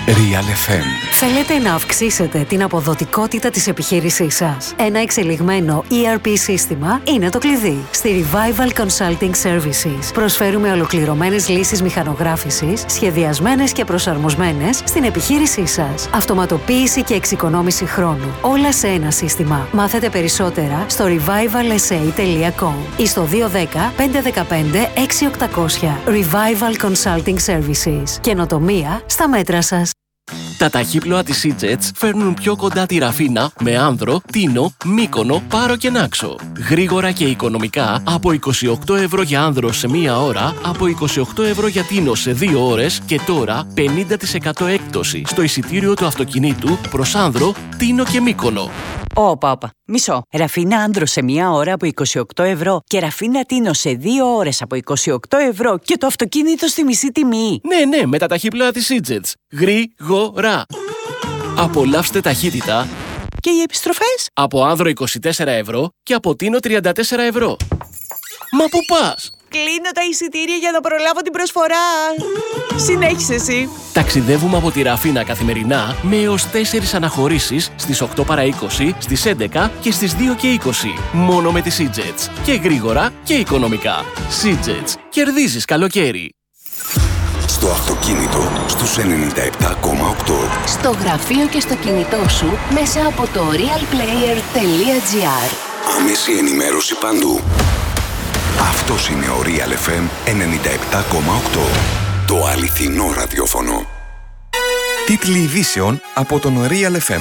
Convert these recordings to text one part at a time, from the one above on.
Real FM. Θέλετε να αυξήσετε την αποδοτικότητα της επιχείρησής σας? Ένα εξελιγμένο ERP σύστημα είναι το κλειδί. Στη Revival Consulting Services προσφέρουμε ολοκληρωμένες λύσεις μηχανογράφησης, σχεδιασμένες και προσαρμοσμένες στην επιχείρησή σας. Αυτοματοποίηση και εξοικονόμηση χρόνου. Όλα σε ένα σύστημα. Μάθετε περισσότερα στο revivalsa.com ή στο 210 515 6800. Revival Consulting Services. Καινοτομία στα μέτρα σας. Τα ταχύπλοα της Seajets φέρνουν πιο κοντά τη Ραφίνα με Άνδρο, Τίνο, Μύκονο, Πάρο και Νάξο. Γρήγορα και οικονομικά από 28 ευρώ για Άνδρο σε μία ώρα, από 28 ευρώ για Τίνο σε 2 ώρες και τώρα 50% έκπτωση στο εισιτήριο του αυτοκινήτου προς Άνδρο, Τίνο και Μύκονο. Όπα. Μισό. Ραφίνα Άνδρο σε 1 ώρα από 28 ευρώ και Ραφίνα Τίνο σε 2 ώρες από 28 ευρώ και το αυτοκίνητο στη μισή τιμή. Ναι, με τα ταχύπλοα της Seajets. Γρήγορα. Απολαύστε ταχύτητα. Και οι επιστροφές? Από Άνδρο 24 ευρώ και από Τίνο 34 ευρώ. Μα πού πας? Κλείνω τα εισιτήρια για να προλάβω την προσφορά. Συνέχισε εσύ. Ταξιδεύουμε από τη Ραφίνα καθημερινά με έως 4 αναχωρήσεις στις 8 παρά 20, στις 11 και στις 2 και 20. Μόνο με τη Seajets. Και γρήγορα και οικονομικά. Seajets. Κερδίζεις καλοκαίρι. Στο αυτοκίνητο στους 97,8. Στο γραφείο και στο κινητό σου μέσα από το realplayer.gr. Άμεση ενημέρωση παντού. Αυτός είναι ο Real FM 97,8. Το αληθινό ραδιόφωνο. Τίτλοι ειδήσεων από τον Real FM.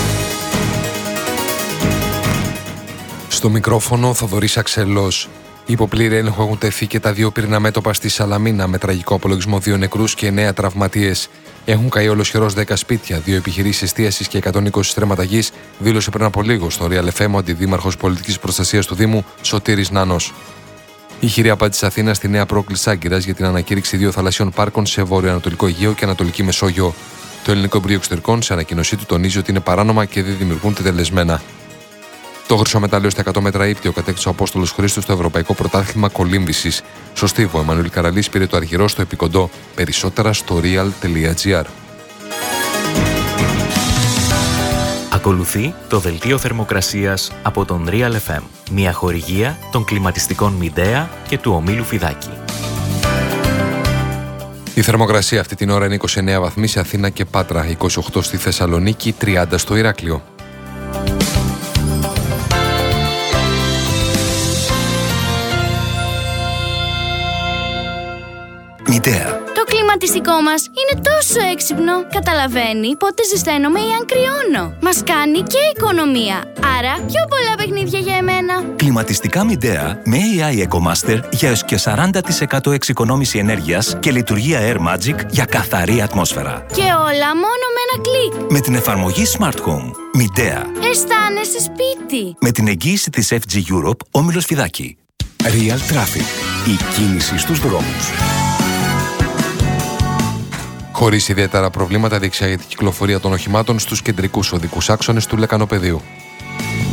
Στο μικρόφωνο Θοδωρής Αξελός. Υπό πλήρη έλεγχο έχουν τεθεί και τα 2 πυρηνά μέτωπα στη Σαλαμίνα με τραγικό απολογισμό 2 νεκρούς και 9 τραυματίες. Έχουν καεί ολοσχερώς 10 σπίτια, 2 επιχειρήσεις εστίασης και 120 στρέμματα γης, δήλωσε πριν από λίγο στο Real FM ο αντιδήμαρχος πολιτικής προστασίας του Δήμου Σωτήρης Νάνος. Η χειρή απάντηση της Αθήνας στη νέα πρόκληση Άγκυρας για την ανακήρυξη 2 θαλασσιών πάρκων σε Βόρειο-Ανατολικό Αιγαίο και Ανατολική Μεσόγειο. Το Ελληνικό Υπουργείο Εξωτερικών σε ανακοίνωσή του τονίζει ότι είναι παράνομα και δεν δημιουργούν τελεσμένα. Το χρυσό μετάλλιο στα 100 μέτρα ύπτιο κατέκτησε ο Απόστολος Χρήστος στο Ευρωπαϊκό Πρωτάθλημα Κολύμβησης. Στο Στίβο, ο Εμμανουήλ Καραλής πήρε το αργυρό στο επικοντό. Περισσότερα στο real.gr. Ακολουθεί το δελτίο θερμοκρασίας από τον Real FM, μια χορηγία των κλιματιστικών Μιντέα και του ομίλου Φιδάκη. Η θερμοκρασία αυτή την ώρα είναι 29 βαθμοί σε Αθήνα και Πάτρα, 28 στη Θεσσαλονίκη, 30 στο Ηράκλειο. Μιντέα. Το κλιματιστικό μας είναι τόσο έξυπνο. Καταλαβαίνει πότε ζεσταίνομαι ή αν κρυώνω. Μας κάνει και οικονομία. Άρα πιο πολλά παιχνίδια για εμένα. Κλιματιστικά Μιντέα με AI EcoMaster για έως και 40% εξοικονόμηση ενέργειας και λειτουργία Air Magic για καθαρή ατμόσφαιρα. Και όλα μόνο με ένα κλικ. Με την εφαρμογή Smart Home. Μιντέα. Αισθάνεσαι σπίτι. Με την εγγύηση της FG Europe, όμιλος Φιδάκη. Real Traffic. Η κίνηση στους δρόμους. Χωρίς ιδιαίτερα προβλήματα διεξάγεται η κυκλοφορία των οχημάτων στους κεντρικούς οδικούς άξονες του Λεκανοπεδίου.